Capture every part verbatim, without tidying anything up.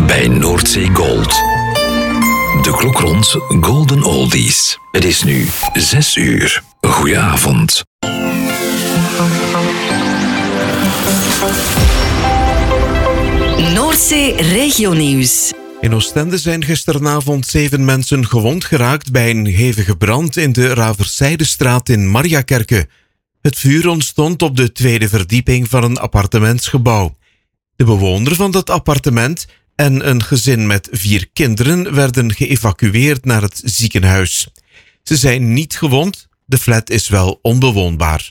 bij Noordzee Gold. De klok rond Golden Oldies. Het is nu zes uur. Goedenavond. Noordzee Regionieuws. In Oostende zijn gisteravond zeven mensen gewond geraakt bij een hevige brand in de Raversijdestraat in Mariakerke. Het vuur ontstond op de tweede verdieping van een appartementsgebouw. De bewoner van dat appartement en een gezin met vier kinderen werden geëvacueerd naar het ziekenhuis. Ze zijn niet gewond, de flat is wel onbewoonbaar.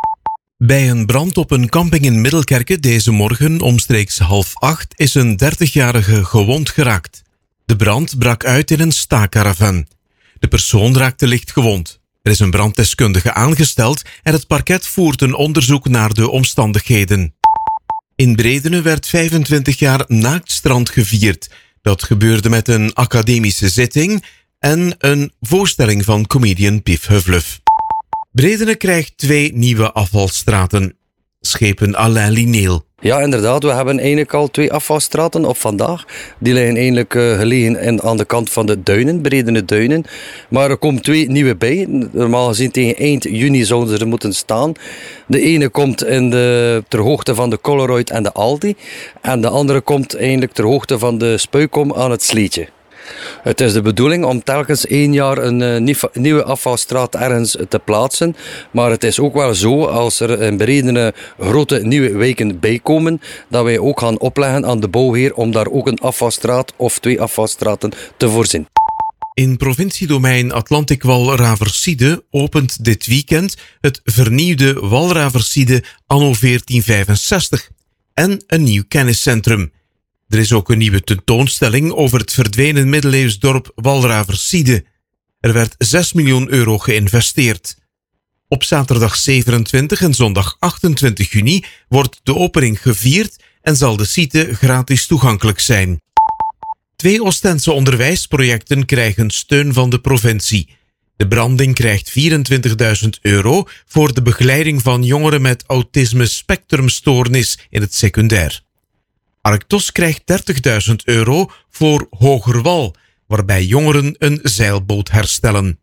Bij een brand op een camping in Middelkerke deze morgen omstreeks half acht is een dertigjarige gewond geraakt. De brand brak uit in een staakkaravan. De persoon raakte licht gewond. Er is een branddeskundige aangesteld en het parket voert een onderzoek naar de omstandigheden. In Bredene werd vijfentwintig jaar naaktstrand gevierd. Dat gebeurde met een academische zitting en een voorstelling van comedian Pief Huvluf. Bredene krijgt twee nieuwe afvalstraten. Schepen Alain Lineel. Ja, inderdaad. We hebben eigenlijk al twee afvalstraten op vandaag. Die liggen eigenlijk uh, gelegen in, aan de kant van de duinen, Bredene duinen. Maar er komen twee nieuwe bij. Normaal gezien tegen eind juni zouden ze er moeten staan. De ene komt in de, ter hoogte van de Coloroid en de Aldi. En de andere komt eigenlijk ter hoogte van de Spuikom aan het Sleetje. Het is de bedoeling om telkens één jaar een uh, nieuwe afvalstraat ergens te plaatsen. Maar het is ook wel zo, als er in Bredene grote nieuwe wijken bijkomen, dat wij ook gaan opleggen aan de bouwheer om daar ook een afvalstraat of twee afvalstraten te voorzien. In provinciedomein Atlantic Wal Raversiede opent dit weekend het vernieuwde Walraversiede anno veertien vijfenzestig en een nieuw kenniscentrum. Er is ook een nieuwe tentoonstelling over het verdwenen middeleeuws dorp Walraversiede. Er werd zes miljoen euro geïnvesteerd. Op zaterdag zevenentwintig en zondag achtentwintig juni wordt de opening gevierd en zal de site gratis toegankelijk zijn. Twee Oostense onderwijsprojecten krijgen steun van de provincie. De Branding krijgt vierentwintigduizend euro voor de begeleiding van jongeren met autisme-spectrumstoornis in het secundair. Arctos krijgt dertigduizend euro voor Hogerwal, waarbij jongeren een zeilboot herstellen.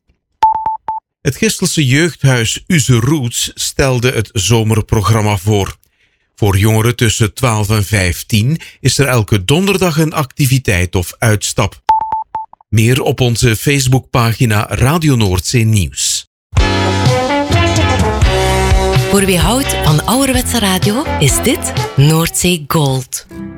Het Gistelse jeugdhuis Uze Roots stelde het zomerprogramma voor. Voor jongeren tussen twaalf en vijftien is er elke donderdag een activiteit of uitstap. Meer op onze Facebookpagina Radio Noordzee Nieuws. Voor wie houdt van ouderwetse radio is dit Noordzee Gold.